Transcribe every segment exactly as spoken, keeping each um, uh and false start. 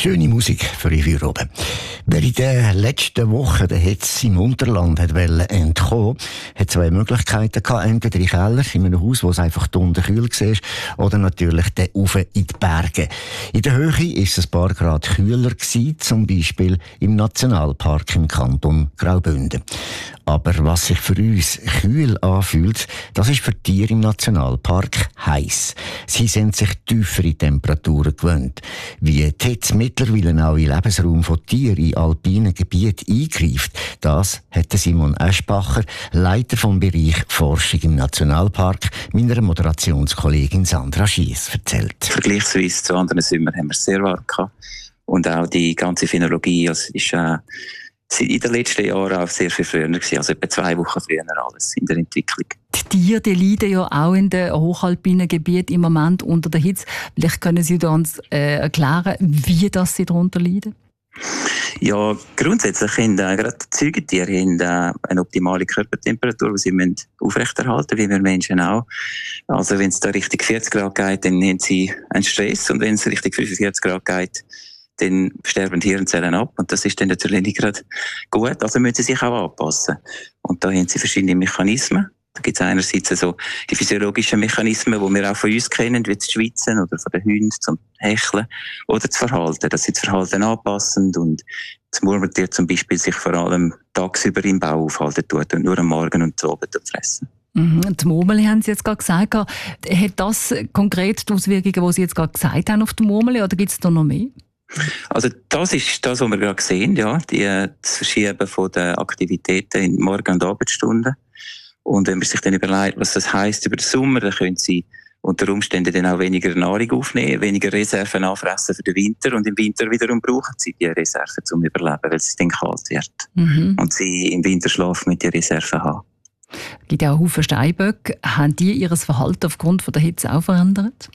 Schöne Musik für die Feuer oben. Wer in den letzten Wochen den Hitze im Unterland hat entkommen, hat zwei Möglichkeiten gehabt. Entweder in Keller, in einem Haus, wo es einfach unten kühl war, oder natürlich den Ufe in die Berge. In der Höhe war es ein paar Grad kühler gewesen, zum Beispiel im Nationalpark im Kanton Graubünden. Aber was sich für uns kühl anfühlt, das ist für die Tiere im Nationalpark heiß. Sie sind sich tiefere Temperaturen gewöhnt. Wie die Hitze mittlerweile auch in den Lebensraum von Tieren in alpinen Gebieten eingreift, das hat Simon Eschbacher, Leiter vom Bereich Forschung im Nationalpark, meiner Moderationskollegin Sandra Schiess erzählt. Vergleichsweise zu anderen Sommern haben wir es sehr warm gehabt. Und auch die ganze Phänologie also ist äh, in den letzten Jahren auch sehr viel früher gewesen, also etwa zwei Wochen früher alles in der Entwicklung. Die Tiere die leiden ja auch in den hochalpinen Gebieten im Moment unter der Hitze. Vielleicht können Sie uns äh, erklären, wie das sie darunter leiden? Ja, grundsätzlich haben äh, gerade die Säugetiere haben, äh, eine optimale Körpertemperatur, die sie aufrechterhalten müssen, wie wir Menschen auch. Also wenn es da Richtung vierzig Grad geht, dann haben sie einen Stress, und wenn es Richtung fünfundvierzig Grad geht, dann sterben die Hirnzellen ab, und das ist dann natürlich nicht gerade gut, also müssen sie sich auch anpassen. Und da haben sie verschiedene Mechanismen. Da gibt es einerseits so die physiologischen Mechanismen, die wir auch von uns kennen, wie das Schwitzen oder von den Hunden zum Hecheln oder das Verhalten, dass sie das Verhalten anpassen und das Murmeltier zum Beispiel sich vor allem tagsüber im Bau aufhalten tut und nur am Morgen und am Abend fressen. Mhm. Die Murmel haben Sie jetzt gerade gesagt. Hat das konkret die Auswirkungen, die Sie jetzt gerade gesagt haben, auf die Murmel, oder gibt es da noch mehr? Also das ist das, was wir gerade sehen, ja, die, das Verschieben von den Aktivitäten in Morgen- und Abendstunden. Und wenn man sich dann überlegt, was das heisst über den Sommer, dann können sie unter Umständen dann auch weniger Nahrung aufnehmen, weniger Reserven anfressen für den Winter, und im Winter wiederum brauchen sie die Reserven zum Überleben, weil es dann kalt wird. Mhm. Und sie im Winterschlaf mit den Reserven haben. Es gibt ja auch Haufen Steinböcke. Haben die ihr Verhalten aufgrund der Hitze auch verändert?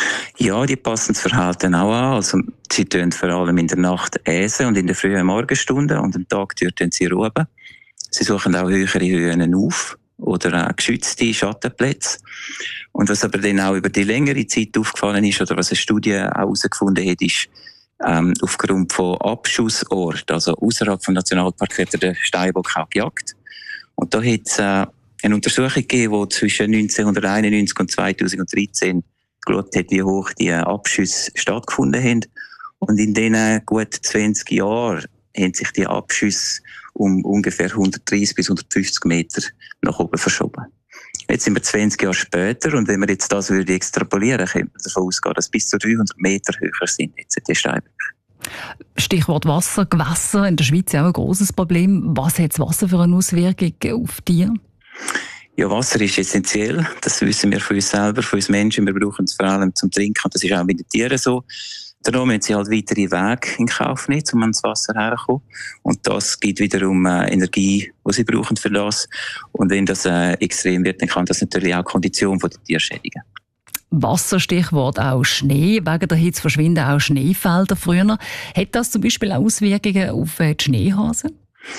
Ja, die passen das Verhalten auch an. Also, sie tun vor allem in der Nacht äsen und in den frühen Morgenstunden, und am Tag tun sie ruhen. Sie suchen auch höhere Höhen auf oder auch geschützte Schattenplätze. Und was aber dann auch über die längere Zeit aufgefallen ist, oder was eine Studie auch herausgefunden hat, ist, ähm, aufgrund von Abschussorten, also außerhalb vom Nationalpark, wird der Steinbock auch gejagt. Und da hat es äh, eine Untersuchung gegeben, die zwischen neunzehnhunderteinundneunzig und zweitausenddreizehn geschaut hat, wie hoch die Abschüsse stattgefunden haben. Und in diesen gut zwanzig Jahren haben sich die Abschüsse um ungefähr hundertdreißig bis hundertfünfzig Meter nach oben verschoben. Jetzt sind wir zwanzig Jahre später, und wenn wir jetzt das würde extrapolieren, könnte man davon ausgehen, dass bis zu dreihundert Meter höher sind jetzt die Steinböcke. Stichwort Wasser, Gewässer in der Schweiz ist auch ein grosses Problem. Was hat das Wasser für eine Auswirkung auf Tiere? Ja, Wasser ist essentiell. Das wissen wir von uns selber, von uns Menschen. Wir brauchen es vor allem zum Trinken. Das ist auch bei den Tieren so. Darum müssen sie halt weitere Wege in Kauf nehmen, um ans Wasser herzukommen. Und das gibt wiederum äh, Energie, die sie brauchen für das. Und wenn das äh, extrem wird, dann kann das natürlich auch die Kondition der Tiere schädigen. Wasser, Stichwort auch Schnee. Wegen der Hitze verschwinden auch Schneefelder früher. Hat das zum Beispiel auch Auswirkungen auf die Schneehasen?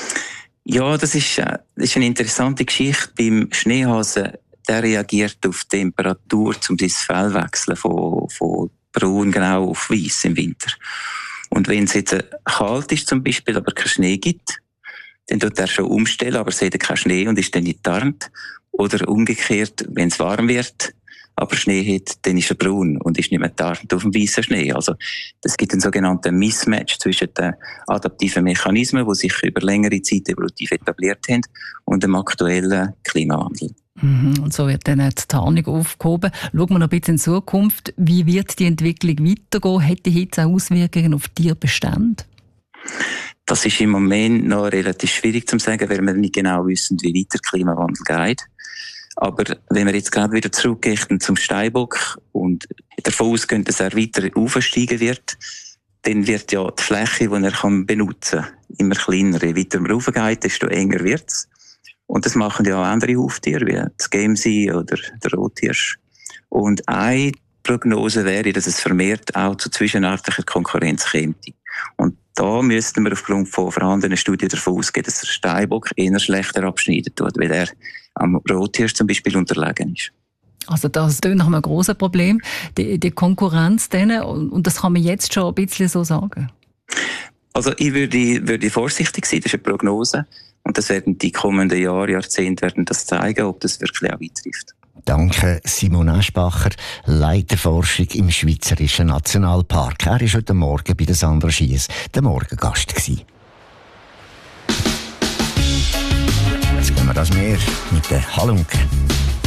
Ja, das ist, äh, das ist eine interessante Geschichte. Beim Schneehasen, der reagiert auf die Temperatur, um sein Fell wechseln von, von braun genau auf weiß im Winter. Und wenn es jetzt kalt ist zum Beispiel, aber kein Schnee gibt, dann tut er schon umstellen, aber sieht keinen Schnee und ist dann nicht tarnt. Oder umgekehrt, wenn es warm wird, aber Schnee hat, dann ist er braun und ist nicht mehr tarnt auf dem weißen Schnee. Also, es gibt einen sogenannten Mismatch zwischen den adaptiven Mechanismen, die sich über längere Zeit evolutiv etabliert haben, und dem aktuellen Klimawandel. Mhm, und so wird dann die Tarnung aufgehoben. Schauen wir noch ein bisschen in die Zukunft. Wie wird die Entwicklung weitergehen? Hat die Hitze auch Auswirkungen auf Tierbestände? Das ist im Moment noch relativ schwierig zu sagen, weil wir nicht genau wissen, wie weit der Klimawandel geht. Aber wenn wir jetzt gerade wieder zurückgehen zum Steinbock und davon ausgehen, dass er weiter aufsteigen wird, dann wird ja die Fläche, die er benutzen kann, immer kleiner. Je weiter man raufgeht, desto enger wird es. Und das machen ja auch andere Huftiere, wie das Gemsi oder der Rothirsch. Und eine Prognose wäre, dass es vermehrt auch zu zwischenartiger Konkurrenz käme. Und da müssten wir aufgrund von vorhandenen Studien davon ausgehen, dass der Steinbock eher schlechter abschneiden tut, weil er am Rothirsch zum Beispiel unterlegen ist. Also das ist nach einem grossen Problem, die, die Konkurrenz denen, und das kann man jetzt schon ein bisschen so sagen. Also ich würde, würde vorsichtig sein, das ist eine Prognose. Und das werden die kommenden Jahre, Jahrzehnte werden das zeigen, ob das wirklich auch eintrifft. Danke, Simon Aschbacher, Leiter Forschung im Schweizerischen Nationalpark. Er war heute Morgen bei der Sandra Schiess der Morgengast gewesen. Jetzt gehen wir das Meer mit den Halunken.